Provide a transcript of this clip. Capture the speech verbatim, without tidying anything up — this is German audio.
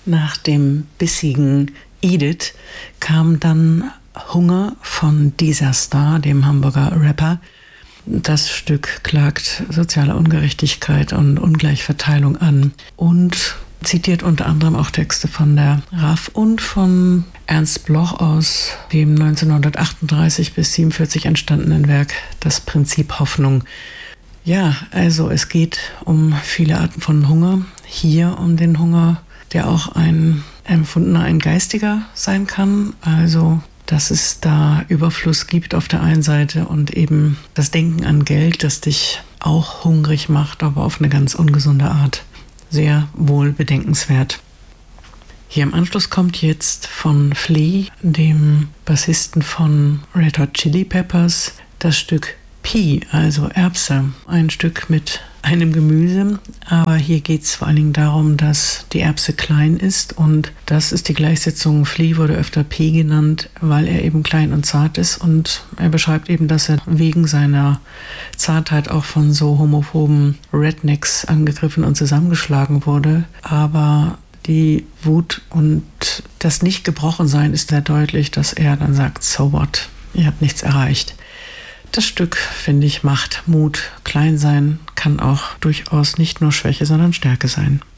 Nach dem bissigen Eat It kam dann Hunger von Disaster, dem Hamburger Rapper. Das Stück klagt soziale Ungerechtigkeit und Ungleichverteilung an und zitiert unter anderem auch Texte von der R A F und von Ernst Bloch aus dem neunzehnhundertachtunddreißig bis siebenundvierzig entstandenen Werk Das Prinzip Hoffnung. Ja, also es geht um viele Arten von Hunger. Hier um den Hunger, der auch ein empfundener, ein geistiger sein kann. Also, dass es da Überfluss gibt auf der einen Seite und eben das Denken an Geld, das dich auch hungrig macht, aber auf eine ganz ungesunde Art. Sehr wohl bedenkenswert. Hier im Anschluss kommt jetzt von Flea, dem Bassisten von Red Hot Chili Peppers, das Stück Pea, also Erbse. Ein Stück mit einem Gemüse, aber hier geht es vor allen Dingen darum, dass die Erbse klein ist und das ist die Gleichsetzung. Flea wurde öfter Pea genannt, weil er eben klein und zart ist und er beschreibt eben, dass er wegen seiner Zartheit auch von so homophoben Rednecks angegriffen und zusammengeschlagen wurde, aber die Wut und das Nicht-Gebrochensein ist sehr deutlich, dass er dann sagt, so what, ihr habt nichts erreicht. Das Stück, finde ich, macht Mut. Klein sein kann auch durchaus nicht nur Schwäche, sondern Stärke sein.